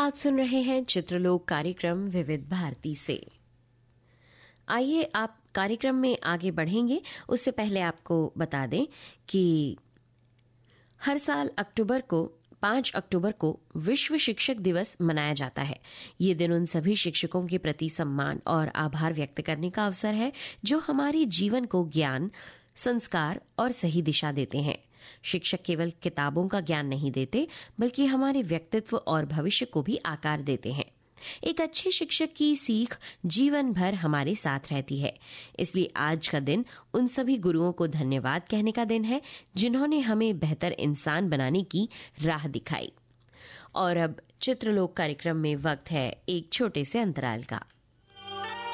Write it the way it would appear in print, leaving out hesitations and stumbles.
आप सुन रहे हैं चित्रलोक कार्यक्रम विविध भारती से। आइए आप कार्यक्रम में आगे बढ़ेंगे उससे पहले आपको बता दें कि हर साल 5 अक्टूबर को विश्व शिक्षक दिवस मनाया जाता है। ये दिन उन सभी शिक्षकों के प्रति सम्मान और आभार व्यक्त करने का अवसर है जो हमारे जीवन को ज्ञान, संस्कार और सही दिशा देते हैं। शिक्षक केवल किताबों का ज्ञान नहीं देते, बल्कि हमारे व्यक्तित्व और भविष्य को भी आकार देते हैं। एक अच्छे शिक्षक की सीख जीवन भर हमारे साथ रहती है। इसलिए आज का दिन उन सभी गुरुओं को धन्यवाद कहने का दिन है जिन्होंने हमें बेहतर इंसान बनाने की राह दिखाई। और अब चित्रलोक कार्यक्रम में वक्त है एक छोटे से अंतराल का।